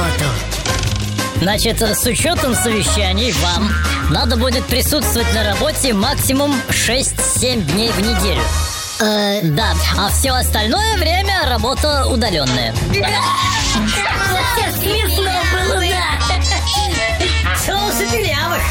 работу. Значит, с учетом совещаний вам надо будет присутствовать на работе максимум 6-7 дней в неделю. Да, а все остальное время работа удаленная. Смешно было, да. Соусы пилявых.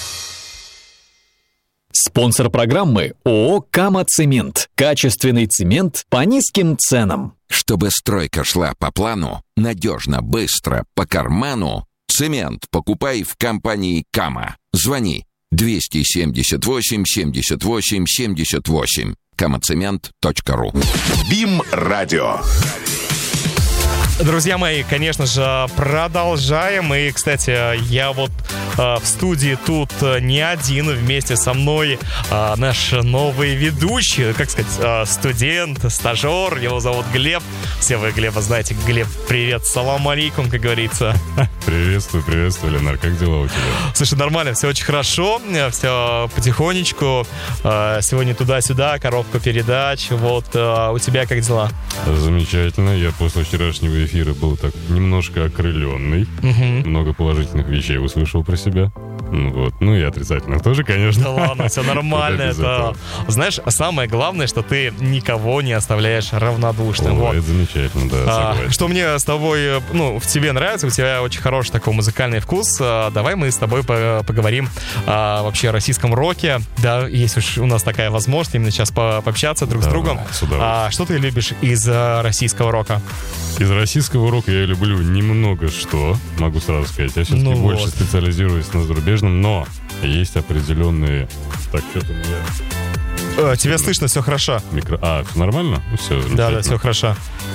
Спонсор программы ООО «Кама-Цемент». Качественный цемент по низким ценам. Чтобы стройка шла по плану, надежно, быстро, по карману, цемент покупай в компании «Кама». Звони 278 78 78. kamacement.ru. БИМ-радио. Друзья мои, конечно же, продолжаем. И, кстати, я вот в студии тут не один. Вместе со мной наш новый ведущий, как сказать, студент, стажер. Его зовут Глеб. Все вы Глеба знаете. Глеб, привет, салам алейкум, как говорится. Приветствую, Ленар. Как дела у тебя? Слушай, нормально, все очень хорошо. Все потихонечку. Сегодня туда-сюда, коробка передач. Вот, у тебя как дела? Замечательно. Я после вчерашнего эфира был так немножко окрыленный. Много положительных вещей услышал про себя. Вот. Ну и отрицательных тоже, конечно. Да ладно, все нормально. Это, знаешь, самое главное, что ты никого не оставляешь равнодушным. О, вот. Это замечательно, да, согласен. Что мне с тобой, в тебе нравится, у тебя очень хороший такой музыкальный вкус. Давай мы с тобой поговорим вообще о российском роке. Да, есть уж у нас такая возможность именно сейчас пообщаться друг с другом. Что ты любишь из российского рока? Из российского рока я люблю немного что, могу сразу сказать. Я все-таки больше специализируюсь на зарубежном, но есть определенные... Так, что-то меня... Тебя слышно, все хорошо. Все нормально? Все. Да, все хорошо.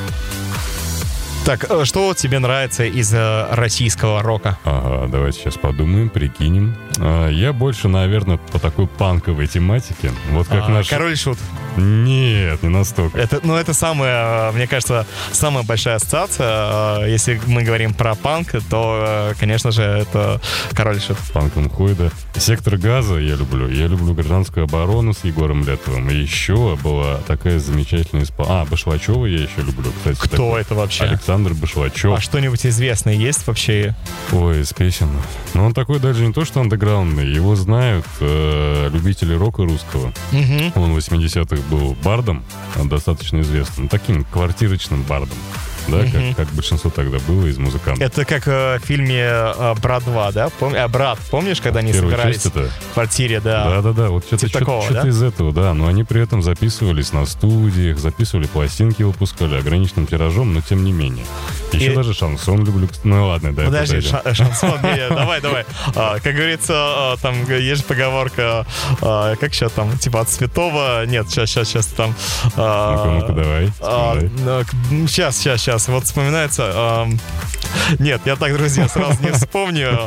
Так, что тебе нравится из российского рока? Ага, давайте сейчас подумаем, прикинем. Я больше, наверное, по такой панковой тематике. Вот как наш... Король и Шут. Нет, не настолько. Это самая, мне кажется, самая большая ассоциация. Если мы говорим про панк, то, конечно же, это Король и Шут. Панком хуйда. Сектор газа я люблю. Я люблю гражданскую оборону с Егором Летовым. И еще была такая замечательная Башлачева я еще люблю. Кстати, кто такой... это вообще? Александр Башлачев. А что-нибудь известное есть вообще? Ой, из песен. Но он такой даже не то, что андеграундный. Его знают любители рока русского. Он в 80-х был бардом, достаточно известным. Таким квартирочным бардом. Да, как большинство тогда было из музыкантов. Это как в фильме «Брат 2», да? «Брат», помнишь, когда они собирались в квартире, да? Да, вот что-то из этого, да. Но они при этом записывались на студиях, записывали пластинки, выпускали ограниченным тиражом, но тем не менее. Еще даже шансон люблю. Ну ладно, да. Подожди, шансон, давай. Как говорится, там есть же поговорка, как сейчас там, типа от святого... Нет, сейчас там... Ну-ка, давай. Сейчас. Вот вспоминается... Нет, я так, друзья, сразу не вспомню.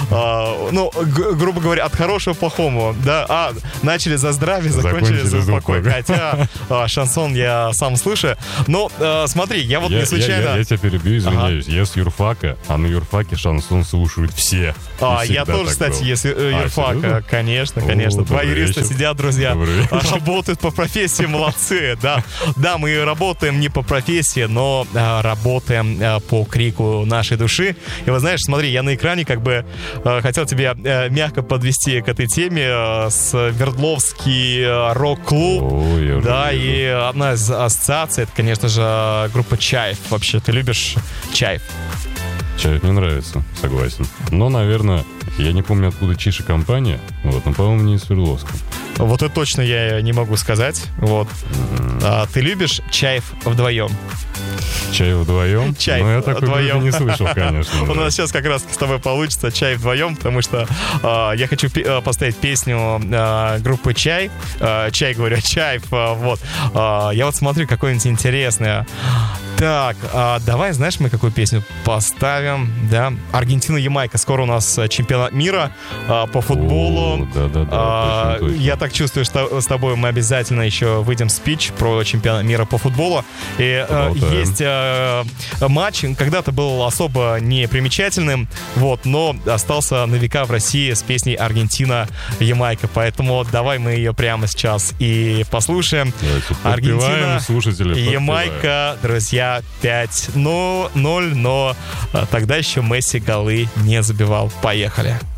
Грубо говоря, от хорошего к плохому. Да? Начали за здравие, закончили за упокой. Хотя шансон я сам слышу. Но смотри, я вот не случайно... Я тебя перебью, извиняюсь. Я с юрфака, а на юрфаке шансон слушают все. Я тоже, кстати, есть юрфак. Конечно. Два юриста сидят, друзья, работают по профессии, молодцы. Да, мы работаем не по профессии, но работаем по крику нашей души. И вот знаешь, смотри, я на экране как бы хотел тебя мягко подвести к этой теме. Свердловский рок-клуб. Да, и одна из ассоциаций, это, конечно же, группа Чайф. Вообще, ты любишь Чайф? Чайф мне нравится, согласен. Но, наверное, я не помню, откуда чиша компания, но, по-моему, не из Свердловска. Вот это точно я не могу сказать. Вот. Ты любишь Чайф вдвоем? Чай вдвоем? Чай я такой вдвоем не слышал, конечно. У нас сейчас как раз с тобой получится чай вдвоем, потому что я хочу поставить песню группы Чай. Чайф. Вот. Я вот смотрю, какое-нибудь интересное. Так, давай, знаешь, мы какую песню поставим? Да, Аргентина-Ямайка. Скоро у нас чемпионат мира по футболу. Да, точно. Я так чувствую, что с тобой мы обязательно еще выйдем в спич про чемпионат мира по футболу. И есть матч, когда-то был особо не примечательным, вот, но остался на века в России с песней «Аргентина-Ямайка». Поэтому давай мы ее прямо сейчас и послушаем. Аргентина-Ямайка, друзья. января 5:00, но тогда еще Месси голы не забивал. Поехали.